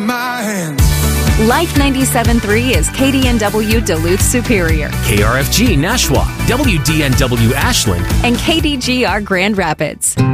My hands. Life 97.3 is KDNW Duluth Superior, KRFG Nashua, WDNW Ashland, and KDGR Grand Rapids.